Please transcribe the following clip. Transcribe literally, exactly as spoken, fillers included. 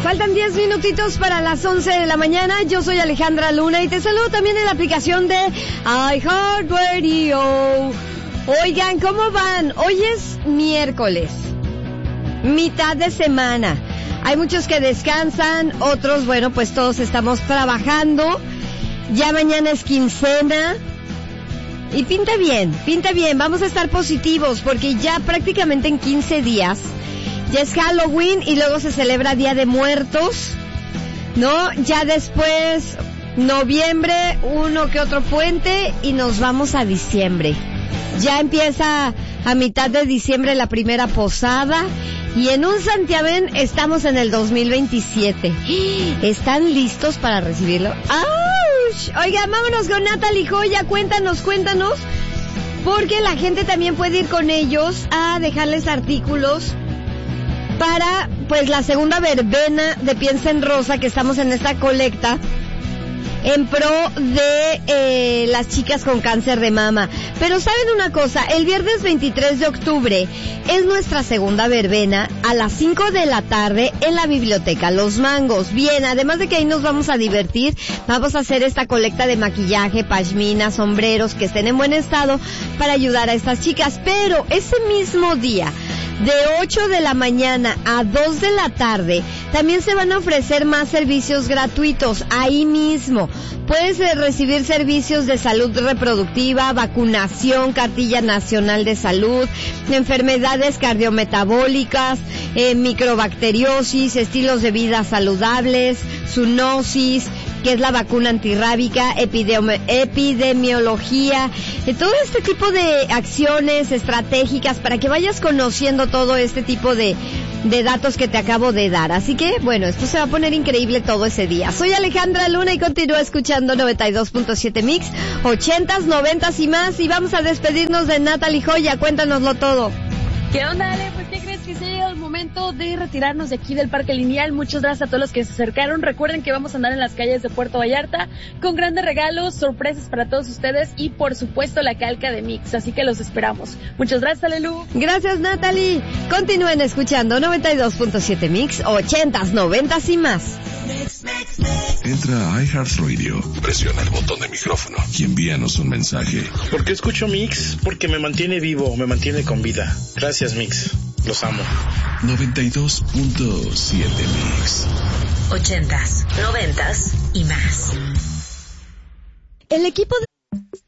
Faltan diez minutitos para las once de la mañana. Yo soy Alejandra Luna y te saludo también en la aplicación de iHeartRadio. Oigan, ¿cómo van? Hoy es miércoles, mitad de semana. Hay muchos que descansan, otros, bueno, pues todos estamos trabajando. Ya mañana es quincena. Y pinta bien, pinta bien. Vamos a estar positivos porque ya prácticamente en quince días ya es Halloween y luego se celebra Día de Muertos, ¿no? Ya después, noviembre, uno que otro puente y nos vamos a diciembre. Ya empieza a mitad de diciembre la primera posada y en un santiamén estamos en el dos mil veintisiete. ¿Están listos para recibirlo? ¡Auch! Oigan, vámonos con Natalie Joya. Cuéntanos, cuéntanos, porque la gente también puede ir con ellos a dejarles artículos para, pues, la segunda verbena de Piensa en Rosa, que estamos en esta colecta en pro de eh, las chicas con cáncer de mama. Pero ¿saben una cosa? El viernes veintitrés de octubre es nuestra segunda verbena a las cinco de la tarde en la biblioteca Los Mangos. Bien, además de que ahí nos vamos a divertir, vamos a hacer esta colecta de maquillaje, pashmina, sombreros que estén en buen estado para ayudar a estas chicas. Pero ese mismo día, de ocho de la mañana a dos de la tarde, también se van a ofrecer más servicios gratuitos ahí mismo. Puedes eh, recibir servicios de salud reproductiva, vacunación, cartilla nacional de salud, enfermedades cardiometabólicas, eh, microbacteriosis, estilos de vida saludables, zoonosis, que es la vacuna antirrábica, epidemi- epidemiología, eh, todo este tipo de acciones estratégicas para que vayas conociendo todo este tipo de, de datos que te acabo de dar. Así que, bueno, esto se va a poner increíble todo ese día. Soy Alejandra Luna y continúa escuchando noventa y dos punto siete Mix, ochentas, noventas y más, y vamos a despedirnos de Natalie Joya. Cuéntanoslo todo. ¿Qué onda, Ale? Pues, ¿qué crees? Que se ha llegado el momento de retirarnos de aquí del Parque Lineal. Muchas gracias a todos los que se acercaron. Recuerden que vamos a andar en las calles de Puerto Vallarta con grandes regalos, sorpresas para todos ustedes y, por supuesto, la calca de Mix. Así que los esperamos. Muchas gracias, Alelu. Gracias, Natalie. Continúen escuchando noventa y dos punto siete Mix, ochentas, noventas y más. Entra a iHeartRadio, presiona el botón de micrófono y envíanos un mensaje. ¿Por qué escucho Mix? Porque me mantiene vivo, me mantiene con vida. Gracias, Mix. Los amo. noventa y dos punto siete Mix. Ochentas, noventas y más. El equipo de...